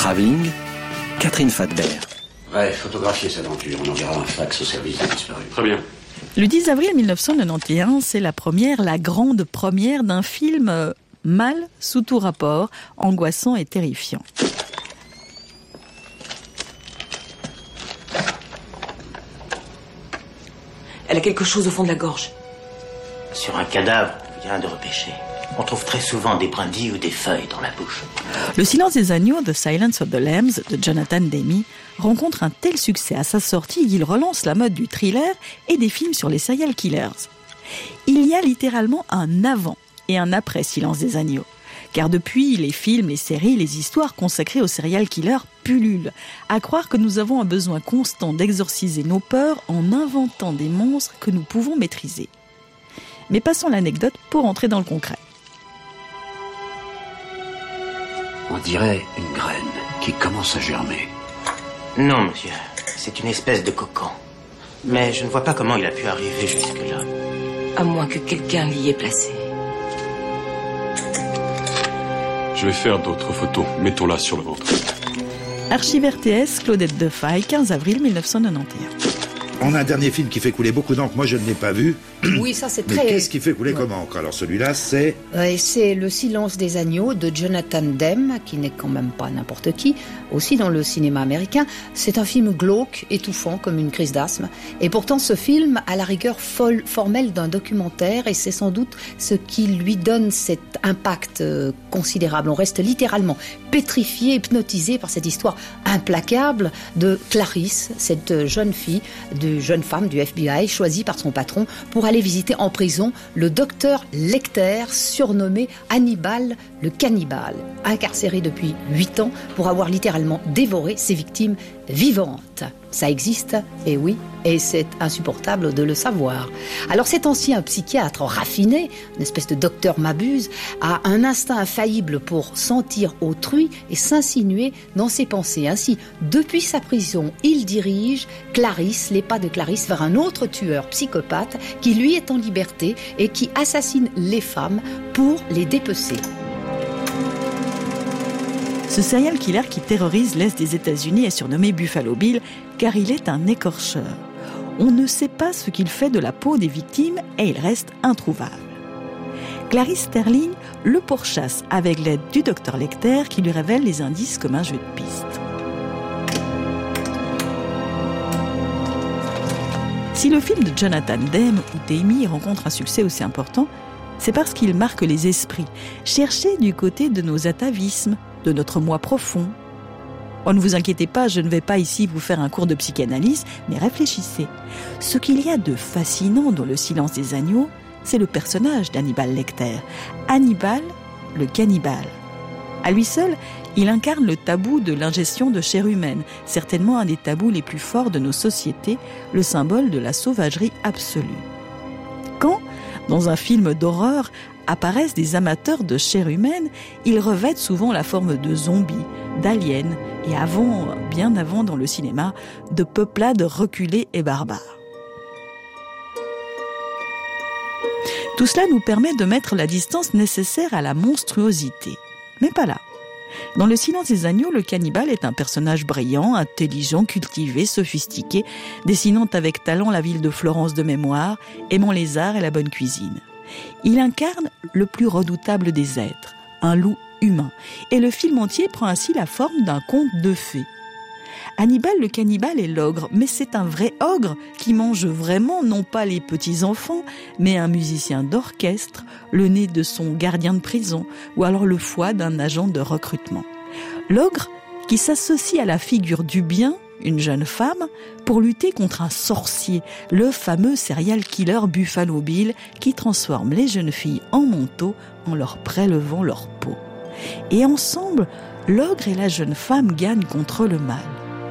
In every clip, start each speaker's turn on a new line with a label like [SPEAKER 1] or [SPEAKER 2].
[SPEAKER 1] Travelling, Catherine Fadbert.
[SPEAKER 2] Ouais, photographier cette aventure. On enverra un fax au service des disparus.
[SPEAKER 3] Très bien.
[SPEAKER 4] Le 10 avril 1991, c'est la grande première d'un film mal sous tout rapport, angoissant et terrifiant.
[SPEAKER 5] Elle a quelque chose au fond de la gorge.
[SPEAKER 6] Sur un cadavre, rien de repêché. On trouve très souvent des brindilles ou des feuilles dans la bouche.
[SPEAKER 4] Le silence des agneaux, The Silence of the Lambs, de Jonathan Demme, rencontre un tel succès à sa sortie qu'il relance la mode du thriller et des films sur les serial killers. Il y a littéralement un avant et un après Silence des agneaux. Car depuis, les films, les séries, les histoires consacrées aux serial killers pullulent. À croire que nous avons un besoin constant d'exorciser nos peurs en inventant des monstres que nous pouvons maîtriser. Mais passons l'anecdote pour entrer dans le concret.
[SPEAKER 2] On dirait une graine qui commence à germer.
[SPEAKER 6] Non, monsieur. C'est une espèce de cocon. Mais je ne vois pas comment il a pu arriver jusque-là.
[SPEAKER 5] À moins que quelqu'un l'y ait placé.
[SPEAKER 3] Je vais faire d'autres photos. Mettons-la sur le ventre.
[SPEAKER 4] Archive RTS, Claudette Defaille, 15 avril 1991.
[SPEAKER 7] On a un dernier film qui fait couler beaucoup d'encre, moi je ne l'ai pas vu.
[SPEAKER 8] Oui, ça c'est
[SPEAKER 7] Mais
[SPEAKER 8] très...
[SPEAKER 7] qu'est-ce qui fait couler comme encre? Alors celui-là, c'est...
[SPEAKER 8] C'est Le Silence des agneaux de Jonathan Demme, qui n'est quand même pas n'importe qui, aussi dans le cinéma américain. C'est un film glauque, étouffant, comme une crise d'asthme. Et pourtant, ce film a la rigueur formelle d'un documentaire, et c'est sans doute ce qui lui donne cet impact considérable. On reste littéralement pétrifié, hypnotisé par cette histoire implacable de Clarisse, cette jeune femme du FBI, choisie par son patron pour aller visiter en prison le docteur Lecter, surnommé Hannibal le cannibale, incarcéré depuis 8 ans pour avoir littéralement dévoré ses victimes vivantes. Ça existe, et oui, et c'est insupportable de le savoir. Alors cet ancien psychiatre raffiné, une espèce de docteur Mabuse, a un instinct infaillible pour sentir autrui et s'insinuer dans ses pensées. Ainsi, depuis sa prison, il dirige Clarisse, les pas de Clarisse, vers un autre tueur psychopathe qui lui est en liberté et qui assassine les femmes pour les dépecer.
[SPEAKER 4] Ce serial killer qui terrorise l'Est des États-Unis est surnommé Buffalo Bill car il est un écorcheur. On ne sait pas ce qu'il fait de la peau des victimes et il reste introuvable. Clarice Sterling le pourchasse avec l'aide du docteur Lecter qui lui révèle les indices comme un jeu de piste. Si le film de Jonathan Demme ou Demme rencontre un succès aussi important, c'est parce qu'il marque les esprits. Cherchez du côté de nos atavismes, de notre moi profond. Oh, ne vous inquiétez pas, je ne vais pas ici vous faire un cours de psychanalyse, mais réfléchissez. Ce qu'il y a de fascinant dans Le Silence des agneaux, c'est le personnage d'Hannibal Lecter. Hannibal, le cannibale. À lui seul, il incarne le tabou de l'ingestion de chair humaine, certainement un des tabous les plus forts de nos sociétés, le symbole de la sauvagerie absolue. Quand, dans un film d'horreur, apparaissent des amateurs de chair humaine, ils revêtent souvent la forme de zombies, d'aliens et bien avant dans le cinéma, de peuplades reculées et barbares. Tout cela nous permet de mettre la distance nécessaire à la monstruosité. Mais pas là. Dans Le Silence des agneaux, le cannibale est un personnage brillant, intelligent, cultivé, sophistiqué, dessinant avec talent la ville de Florence de mémoire, aimant les arts et la bonne cuisine. Il incarne le plus redoutable des êtres, un loup humain, et le film entier prend ainsi la forme d'un conte de fées. Hannibal le cannibale est l'ogre, mais c'est un vrai ogre qui mange vraiment non pas les petits-enfants, mais un musicien d'orchestre, le nez de son gardien de prison, ou alors le foie d'un agent de recrutement. L'ogre qui s'associe à la figure du bien, une jeune femme, pour lutter contre un sorcier, le fameux serial killer Buffalo Bill, qui transforme les jeunes filles en manteaux en leur prélevant leur peau. Et ensemble, l'ogre et la jeune femme gagnent contre le mal.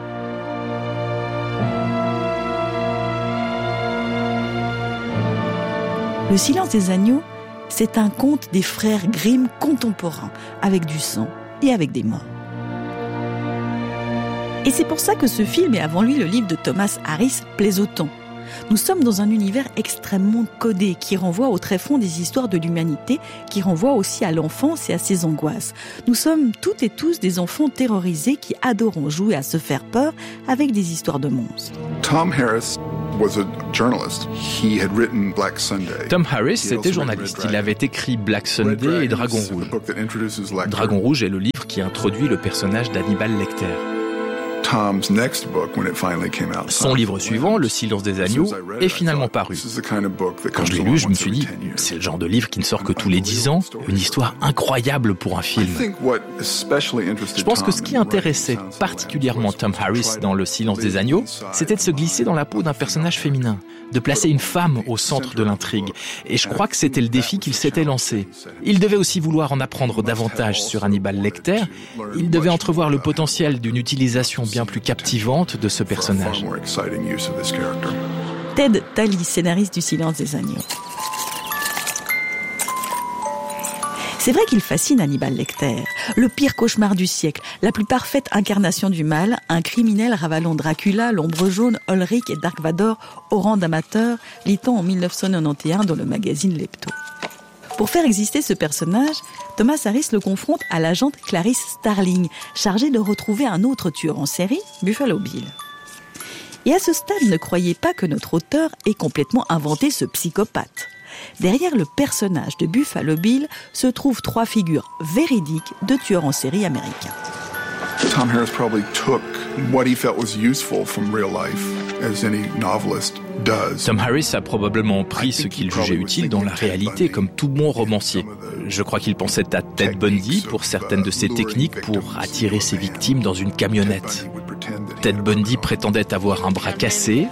[SPEAKER 4] Le Silence des agneaux, c'est un conte des frères Grimm contemporains, avec du sang et avec des morts. Et c'est pour ça que ce film, et avant lui le livre de Thomas Harris, plaisent autant. Nous sommes dans un univers extrêmement codé qui renvoie au tréfonds des histoires de l'humanité, qui renvoie aussi à l'enfance et à ses angoisses. Nous sommes toutes et tous des enfants terrorisés qui adorons jouer à se faire peur avec des histoires de monstres.
[SPEAKER 9] Tom Harris was a journalist. He had written Black Sunday.
[SPEAKER 10] Tom Harris était journaliste. Il avait écrit Black Sunday et Dragon Rouge. Dragon Rouge est le livre qui introduit le personnage d'Hannibal Lecter. Son livre suivant, Le Silence des agneaux, est finalement paru. Quand je l'ai lu, je me suis dit, c'est le genre de livre qui ne sort que tous les 10 ans, une histoire incroyable pour un film. Je pense que ce qui intéressait particulièrement Tom Harris dans Le Silence des agneaux, c'était de se glisser dans la peau d'un personnage féminin, de placer une femme au centre de l'intrigue. Et je crois que c'était le défi qu'il s'était lancé. Il devait aussi vouloir en apprendre davantage sur Hannibal Lecter. Il devait entrevoir le potentiel d'une utilisation bien plus captivante de ce personnage.
[SPEAKER 4] Ted Tally, scénariste du Silence des agneaux. C'est vrai qu'il fascine Hannibal Lecter, le pire cauchemar du siècle, la plus parfaite incarnation du mal, un criminel ravalant Dracula, l'ombre jaune, Ulrich et Dark Vador au rang d'amateur, lit-on en 1991 dans le magazine Lepto. Pour faire exister ce personnage, Thomas Harris le confronte à l'agente Clarice Starling, chargée de retrouver un autre tueur en série, Buffalo Bill. Et à ce stade, ne croyez pas que notre auteur ait complètement inventé ce psychopathe. Derrière le personnage de Buffalo Bill se trouvent 3 figures véridiques de tueurs en série américains.
[SPEAKER 9] Tom Harris probably took what he felt was useful from real life, as any novelist does.
[SPEAKER 10] Tom Harris a probablement pris ce qu'il jugeait utile dans la réalité, comme tout bon romancier. Je crois qu'il pensait à Ted Bundy pour certaines de ses techniques pour attirer ses victimes dans une camionnette. Ted Bundy prétendait avoir un bras cassé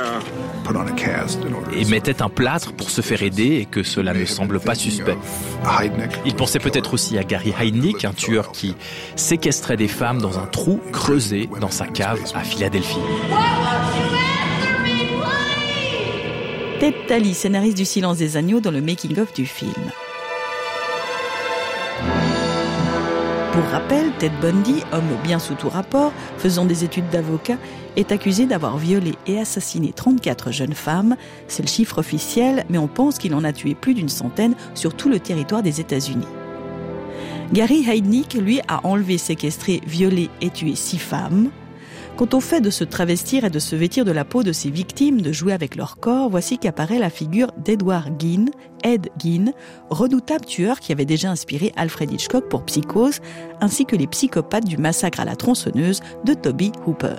[SPEAKER 10] et mettait un plâtre pour se faire aider et que cela ne semble pas suspect. Il pensait peut-être aussi à Gary Heidnik, un tueur qui séquestrait des femmes dans un trou creusé dans sa cave à Philadelphie.
[SPEAKER 4] Ted Tally, scénariste du Silence des agneaux dans le making-of du film. Pour rappel, Ted Bundy, homme bien sous tout rapport, faisant des études d'avocat, est accusé d'avoir violé et assassiné 34 jeunes femmes. C'est le chiffre officiel, mais on pense qu'il en a tué plus d'une centaine sur tout le territoire des États-Unis. Gary Heidnik, lui, a enlevé, séquestré, violé et tué 6 femmes. Quant au fait de se travestir et de se vêtir de la peau de ses victimes, de jouer avec leur corps, voici qu'apparaît la figure d'Edward Gein, Ed Gein, redoutable tueur qui avait déjà inspiré Alfred Hitchcock pour Psychose, ainsi que les psychopathes du massacre à la tronçonneuse de Tobe Hooper.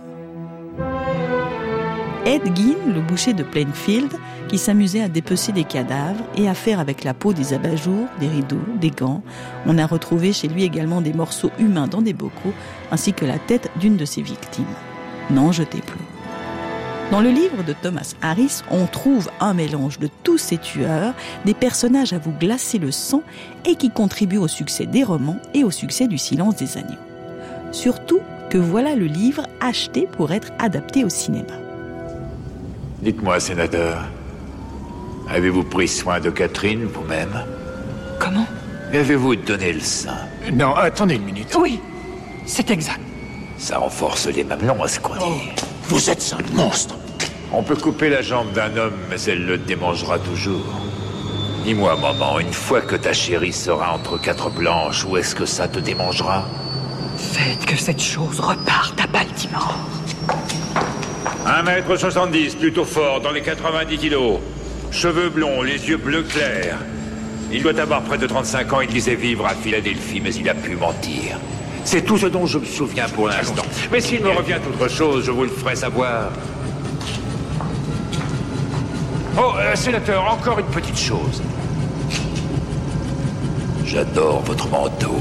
[SPEAKER 4] Ed Gein, le boucher de Plainfield, qui s'amusait à dépecer des cadavres et à faire avec la peau des abat-jours, des rideaux, des gants. On a retrouvé chez lui également des morceaux humains dans des bocaux, ainsi que la tête d'une de ses victimes. N'en jetez plus. Dans le livre de Thomas Harris, on trouve un mélange de tous ces tueurs, des personnages à vous glacer le sang et qui contribuent au succès des romans et au succès du Silence des agneaux. Surtout que voilà le livre acheté pour être adapté au cinéma.
[SPEAKER 11] Dites-moi, sénateur, avez-vous pris soin de Catherine vous-même?
[SPEAKER 5] Comment?
[SPEAKER 11] Avez-vous donné le sein?
[SPEAKER 6] Non, attendez une minute. Oui, c'est exact.
[SPEAKER 11] Ça renforce les mamelons à ce qu'on dit.
[SPEAKER 6] Oh, vous êtes un monstre.
[SPEAKER 11] On peut couper la jambe d'un homme, mais elle le démangera toujours. Dis-moi, maman, une fois que ta chérie sera entre 4 planches, où est-ce que ça te démangera?
[SPEAKER 5] Faites que cette chose reparte à Baltimore.
[SPEAKER 11] 1,70 m, plutôt fort, dans les 90 kilos. Cheveux blonds, les yeux bleus clairs. Il doit avoir près de 35 ans, il disait vivre à Philadelphie, mais il a pu mentir. C'est tout ce dont je me souviens pour l'instant. Mais s'il me revient autre chose, je vous le ferai savoir. Oh, sénateur, encore une petite chose. J'adore votre manteau.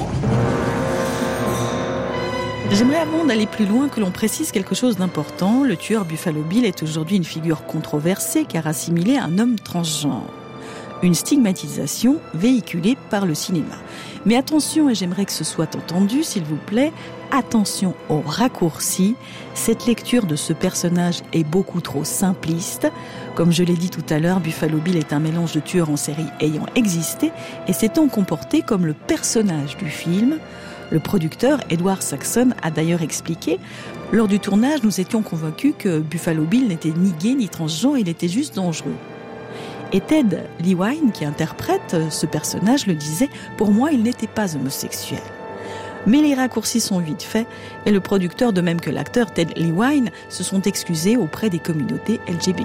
[SPEAKER 4] J'aimerais avant d'aller plus loin que l'on précise quelque chose d'important. Le tueur Buffalo Bill est aujourd'hui une figure controversée car assimilée à un homme transgenre. Une stigmatisation véhiculée par le cinéma. Mais attention, et j'aimerais que ce soit entendu, s'il vous plaît, attention aux raccourcis. Cette lecture de ce personnage est beaucoup trop simpliste. Comme je l'ai dit tout à l'heure, Buffalo Bill est un mélange de tueurs en série ayant existé et s'étant comporté comme le personnage du film. Le producteur Edward Saxon a d'ailleurs expliqué « Lors du tournage, nous étions convaincus que Buffalo Bill n'était ni gay ni transgenre, il était juste dangereux. » Et Ted Levine, qui interprète ce personnage, le disait « Pour moi, il n'était pas homosexuel. » Mais les raccourcis sont vite faits et le producteur, de même que l'acteur Ted Levine, se sont excusés auprès des communautés LGBT.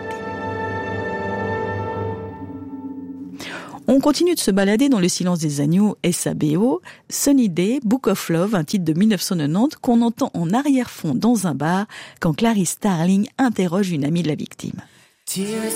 [SPEAKER 4] On continue de se balader dans Le silence des agneaux SABO, Sunny Day, Book of Love, un titre de 1990 qu'on entend en arrière-fond dans un bar quand Clarice Starling interroge une amie de la victime.
[SPEAKER 12] Tears